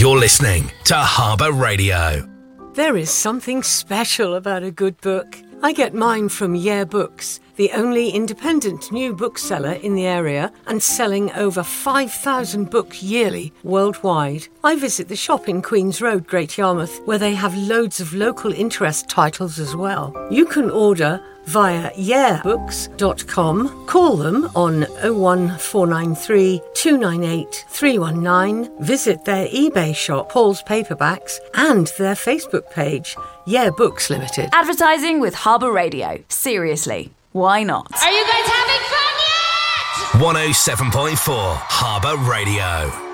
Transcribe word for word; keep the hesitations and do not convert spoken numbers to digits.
You're listening to Harbour Radio. There is something special about a good book. I get mine from Yeah Books, the only independent new bookseller in the area and selling over five thousand books yearly worldwide. I visit the shop in Queen's Road, Great Yarmouth, where they have loads of local interest titles as well. You can order via yeah books dot com. Call them on oh one four nine three, two nine eight, three one nine. Visit their eBay shop, Paul's Paperbacks, and their Facebook page, Yeah Books Limited. Advertising with Harbour Radio. Seriously, why not? Are you guys having fun yet? one oh seven point four Harbour Radio.